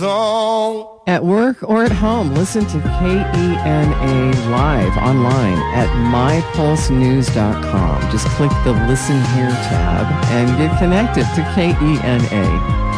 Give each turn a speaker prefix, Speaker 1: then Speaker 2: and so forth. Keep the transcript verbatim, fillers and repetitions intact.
Speaker 1: At work or at home, listen to K E N A live online at my pulse news dot com. Just click the Listen Here tab and get connected to K E N A.